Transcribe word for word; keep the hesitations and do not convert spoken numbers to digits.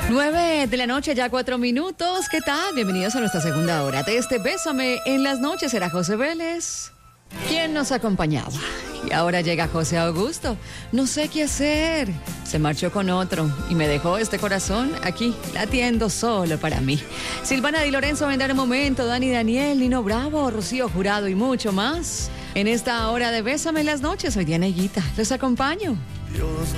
Nueve de la noche, ya cuatro minutos. ¿Qué tal? Bienvenidos a nuestra segunda hora de este Bésame en las noches. Era José Vélez quien nos acompañaba. Y ahora llega José Augusto. No sé qué hacer. Se marchó con otro y me dejó este corazón aquí, latiendo solo para mí. Silvana Di Lorenzo vendrá en un momento. Dani Daniel, Nino Bravo, Rocío Jurado y mucho más. En esta hora de Bésame en las noches, soy Diana Higuita. Los acompaño. Dios